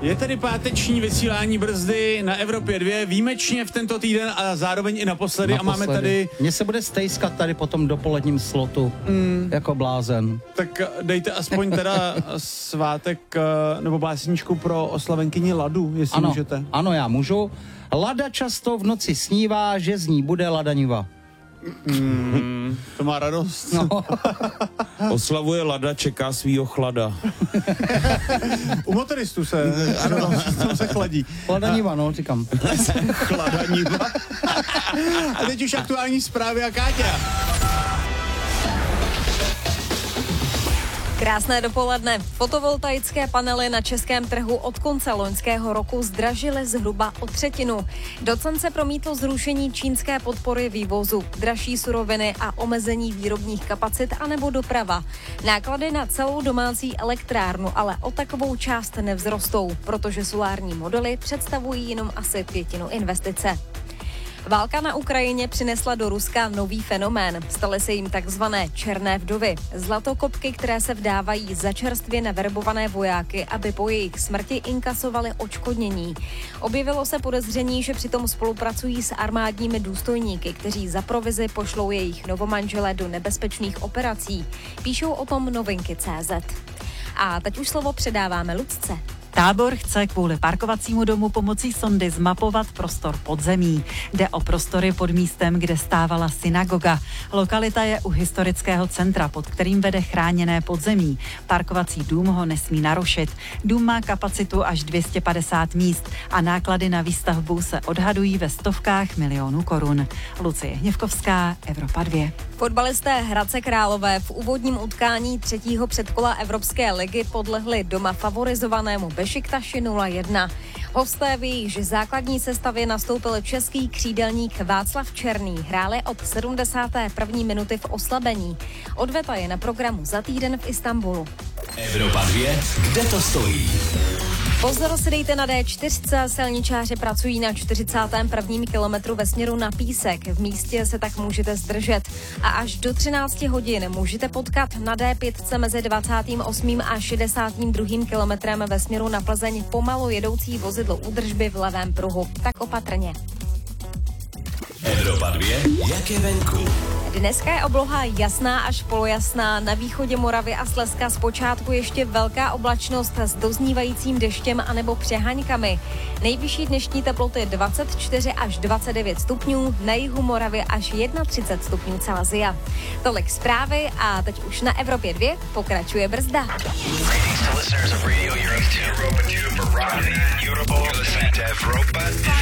Je tady páteční vysílání Brzdy na Evropě 2, výjimečně v tento týden a zároveň i naposledy. A máme tady... Mně se bude stejskat tady po tom dopoledním slotu, jako blázen. Tak dejte aspoň teda svátek nebo básničku pro oslavenkyni Ladu, jestli můžete. Ano, já můžu. Lada často v noci snívá, že z ní bude Ladaniva. To má radost. No. Oslavuje Lada, čeká svýho chlada. U motoristů se chladí. Ladaniva, no, říkám. Chladaníva. A teď už aktuální zprávy a Káťa. Krásné dopoledne. Fotovoltaické panely na českém trhu od konce loňského roku zdražily zhruba o třetinu. Docent se promítlo zrušení čínské podpory vývozu, dražší suroviny a omezení výrobních kapacit anebo doprava. Náklady na celou domácí elektrárnu ale o takovou část nevzrostou, protože solární modely představují jenom asi pětinu investice. Válka na Ukrajině přinesla do Ruska nový fenomén. Staly se jim takzvané černé vdovy. Zlatokopky, které se vdávají za čerstvě naverbované vojáky, aby po jejich smrti inkasovali odškodnění. Objevilo se podezření, že přitom spolupracují s armádními důstojníky, kteří za provizi pošlou jejich novomanžele do nebezpečných operací. Píšou o tom Novinky.cz. A teď už slovo předáváme Lucce. Tábor chce kvůli parkovacímu domu pomocí sondy zmapovat prostor podzemí. Jde o prostory pod místem, kde stávala synagoga. Lokalita je u historického centra, pod kterým vede chráněné podzemí. Parkovací dům ho nesmí narušit. Dům má kapacitu až 250 míst a náklady na výstavbu se odhadují ve stovkách milionů korun. Lucie Hněvkovská, Evropa 2. Fotbalisté Hradce Králové v úvodním utkání třetího předkola Evropské ligy podlehli doma favorizovanému Bešiktaši 0-1. Hosté v jejíž základní sestavě nastoupil český křídelník Václav Černý. Hráli od 71. minuty v oslabení. Odveta je na programu za týden v Istanbulu. Evropa 2, kde to stojí? Pozor si dejte na D4, silničáři pracují na 41. kilometru ve směru na Písek. V místě se tak můžete zdržet. A až do 13 hodin můžete potkat na D5 mezi 28. a 62. kilometrem ve směru na Plzeň pomalu jedoucí vozidlo údržby v levém pruhu. Tak opatrně. Evropa 2, jak je venku? Dneska je obloha jasná až polojasná, na východě Moravy a Slezska zpočátku ještě velká oblačnost s doznívajícím deštěm anebo přeháňkami. Nejvyšší dnešní teploty 24 až 29 stupňů, na jihu Moravy až 31 stupňů Celsia. Tolik zprávy a teď už na Evropě 2 pokračuje Brzda. Greetings to listeners of Radio Europe 2 for Rodney in Europe. You're listening to Evropa 2.